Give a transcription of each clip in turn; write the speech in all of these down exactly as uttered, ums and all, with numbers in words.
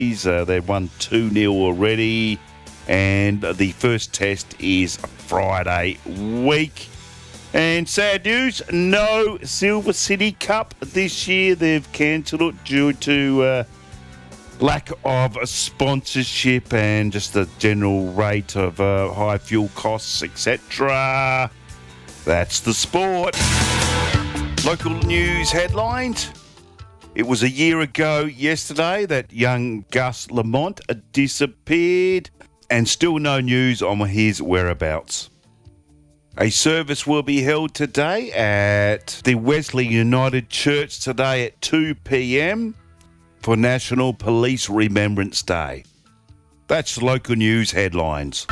Uh, they've won two nil already, and the first test is Friday week. And sad news, no Silver City Cup this year. They've cancelled it due to uh, lack of sponsorship and just the general rate of uh, high fuel costs, et cetera. That's the sport. Local news headlines. It was a year ago yesterday that young Gus Lamont disappeared, and still no news on his whereabouts. A service will be held today at the Wesley United Church today at two p.m. for National Police Remembrance Day. That's local news headlines.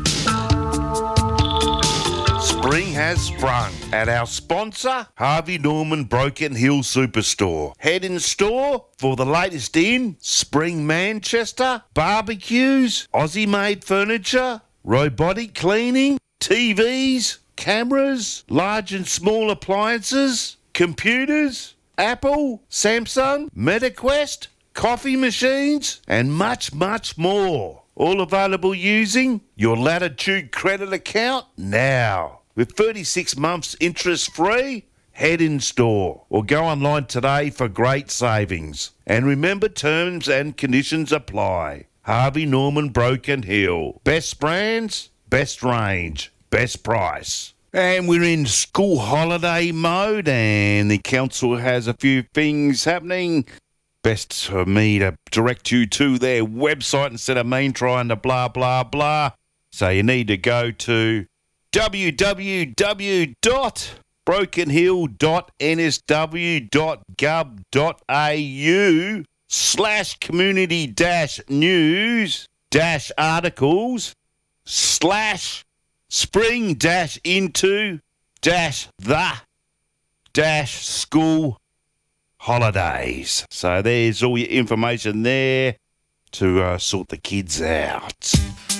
Spring has sprung at our sponsor, Harvey Norman Broken Hill Superstore. Head in store for the latest in spring Manchester, barbecues, Aussie-made furniture, robotic cleaning, T Vs, cameras, large and small appliances, computers, Apple, Samsung, MetaQuest, coffee machines, and much, much more. All available using your Latitude credit account now. With thirty-six months interest-free, head in store or go online today for great savings. And remember, terms and conditions apply. Harvey Norman Broken Hill. Best brands, best range, best price. And we're in school holiday mode, and the council has a few things happening. Best for me to direct you to their website instead of me trying to blah, blah, blah. So you need to go to w w w dot broken hill dot n s w dot gov dot a u slash community dash news dash articles slash spring dash into dash the dash school holidays. So there's all your information there to uh, sort the kids out.